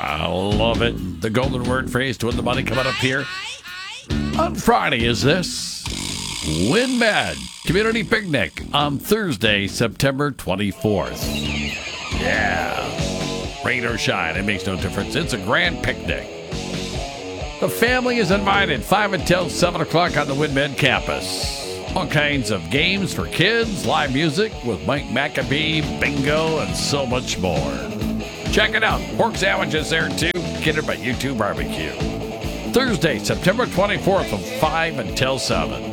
I love it. The golden word phrase to win the money coming up here. On Friday is this. WinMed Community Picnic on Thursday, September 24th. Yeah. Rain or shine, it makes no difference. It's a grand picnic. The family is invited 5 until 7 o'clock on the WinMed campus. All kinds of games for kids, live music with Mike McAbee, bingo, and so much more. Check it out. Pork sandwiches there, too. Catered by U2 Barbecue. Thursday, September 24th from 5 until 7.